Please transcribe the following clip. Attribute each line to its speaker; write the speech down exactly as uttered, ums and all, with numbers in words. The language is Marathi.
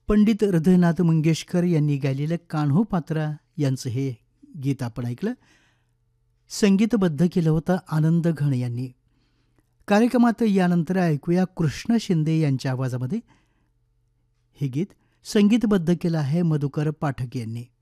Speaker 1: पंडित हृदयनाथ मंगेशकर यांनी गायलेलं कान्हो पात्रा यांचं हे गीत आपण ऐकलं. संगीतबद्ध केलं होतं आनंद घण यांनी. कार्यक्रमात यानंतर ऐकूया कृष्ण शिंदे यांच्या आवाजामध्ये हे गीत संगीतबद्ध केलं आहे मधुकर पाठक यांनी.